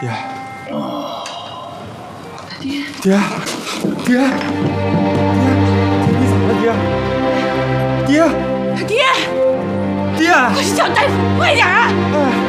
爹， 爹， 爹，爹，爹，你咋了，爹？爹， 爹， 爹， 快去叫大夫，快点啊！